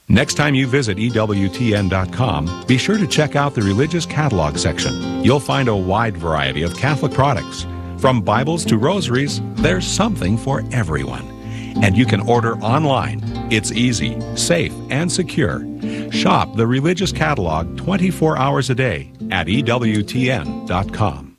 Next time you visit EWTN.com, be sure to check out the religious catalog section. You'll find a wide variety of Catholic products. From Bibles to rosaries, there's something for everyone. And you can order online. It's easy, safe, and secure. Shop the religious catalog 24 hours a day at EWTN.com.